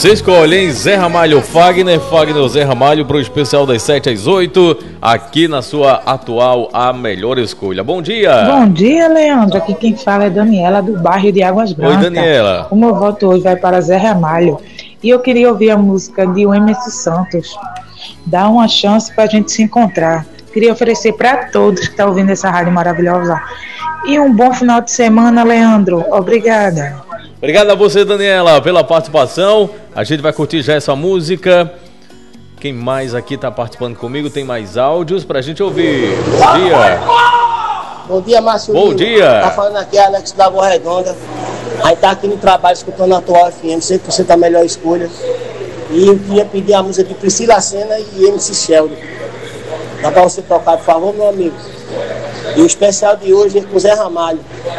Você escolhe, hein? Zé Ramalho, Fagner ou Zé Ramalho pro especial das 7 às 8, aqui na sua atual A Melhor Escolha. Bom dia! Bom dia, Leandro. Aqui quem fala é Daniela, do bairro de Águas Brancas. Oi, Daniela. O meu voto hoje vai para Zé Ramalho. E eu queria ouvir a música de Emerson Santos. Dá uma chance pra gente se encontrar. Queria oferecer para todos que estão ouvindo essa rádio maravilhosa. E um bom final de semana, Leandro. Obrigada. Obrigado a você, Daniela, pela participação. A gente vai curtir já essa música. Quem mais aqui está participando comigo? Tem mais áudios pra gente ouvir. Bom dia. Bom dia, Márcio. Bom dia. Tá falando aqui, Alex da Boa Redonda. Aí tá aqui no trabalho escutando a atual FM, 100% a melhor escolha. E eu queria pedir a música de Priscila Senna e MC Sheldon. Dá pra você tocar, por favor, meu amigo? E o especial de hoje é com o Zé Ramalho.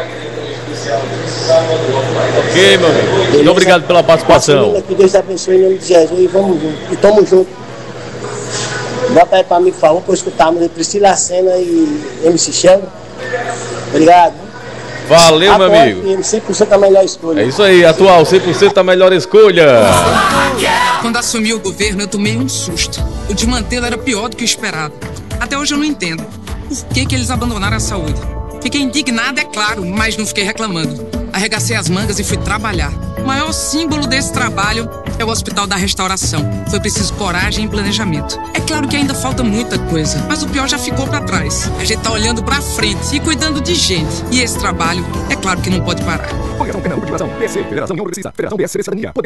Ok, meu amigo. Beleza? Muito obrigado pela participação. Que Deus te abençoe em nome de Jesus e vamos junto. E tamo junto. Bota aí pra mim, por favor, pra eu escutar a música de Priscila Senna e MC Sheldon. Obrigado. Valeu, meu amigo. 100% a melhor escolha. É isso aí, atual 100% a melhor escolha. Quando assumiu o governo, eu tomei um susto. O de mantê-lo era pior do que o esperado. Até hoje eu não entendo. Por que eles abandonaram a saúde? Fiquei indignado, é claro, mas não fiquei reclamando. Arregacei as mangas e fui trabalhar. O maior símbolo desse trabalho é o Hospital da Restauração. Foi preciso coragem e planejamento. É claro que ainda falta muita coisa, mas o pior já ficou pra trás. A gente tá olhando pra frente e cuidando de gente. E esse trabalho, é claro que não pode parar. Federação União Progressista, Federação BSC Cidadania.